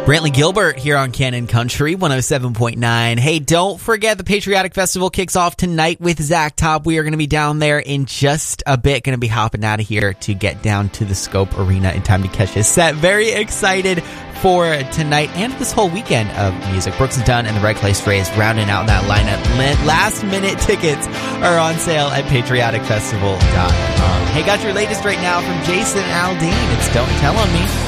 Brantley Gilbert here on Canon Country 107.9. Hey, don't forget the Patriotic Festival kicks off tonight with Zach Top. We are going to be down there in just a bit. Going to be hopping out of here to get down to the Scope Arena in time to catch his set. Very excited for tonight and this whole weekend of music. Brooks and Dunn and the Red Clay Strays rounding out that lineup. Last minute tickets are on sale at patrioticfestival.com. Hey, got your latest right now from Jason Aldean. It's Don't Tell on Me.